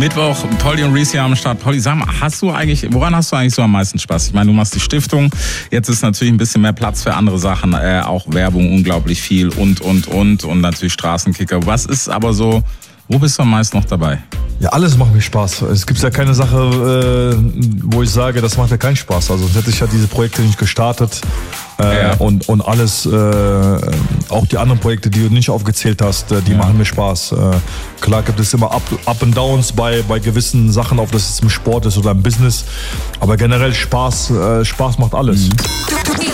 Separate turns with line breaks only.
Mittwoch, Polly und Reese hier am Start. Polly, sag mal, woran hast du eigentlich so am meisten Spaß? Ich meine, du machst die Stiftung, jetzt ist natürlich ein bisschen mehr Platz für andere Sachen, auch Werbung unglaublich viel und natürlich Straßenkicker. Was ist aber so, wo bist du am meisten noch dabei?
Ja, alles macht mir Spaß. Es gibt ja keine Sache, wo ich sage, das macht ja keinen Spaß. Also sonst hätte ich ja diese Projekte nicht gestartet. Und alles, auch die anderen Projekte, die du nicht aufgezählt hast, die machen mir Spaß. Klar gibt es immer Up and Downs bei gewissen Sachen, ob das jetzt im Sport ist oder im Business. Aber generell Spaß macht alles.